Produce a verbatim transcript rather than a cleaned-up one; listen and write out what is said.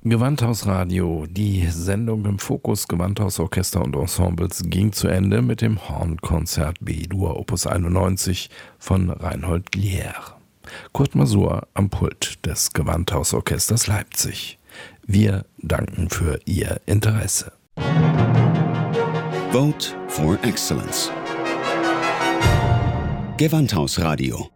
Gewandhausradio, die Sendung im Fokus Gewandhausorchester und Ensembles ging zu Ende mit dem Hornkonzert B-Dur Opus einundneunzig von Reinhold Glier. Kurt Masur am Pult des Gewandhausorchesters Leipzig. Wir danken für Ihr Interesse. Vote for Excellence. Gewandhausradio